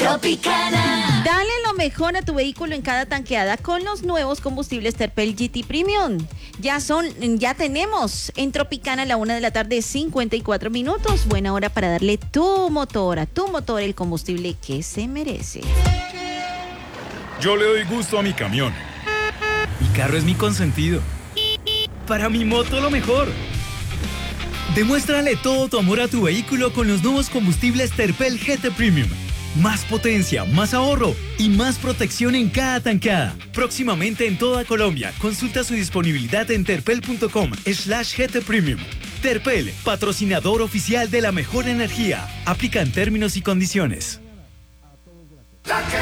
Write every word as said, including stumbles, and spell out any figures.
Tropicana. Dale lo mejor a tu vehículo en cada tanqueada con los nuevos combustibles Terpel G T Premium. Ya son, ya tenemos en Tropicana a la una de la tarde, cincuenta y cuatro minutos. Buena hora para darle tu motor, a tu motor el combustible que se merece. Yo le doy gusto a mi camión. Mi carro es mi consentido. Para mi moto lo mejor. Demuéstrale todo tu amor a tu vehículo con los nuevos combustibles Terpel G T Premium. Más potencia, más ahorro y más protección en cada tanqueada. Próximamente en toda Colombia. Consulta su disponibilidad en terpel.com slash GT Premium. Terpel, patrocinador oficial de la mejor energía. Aplican términos y condiciones. La que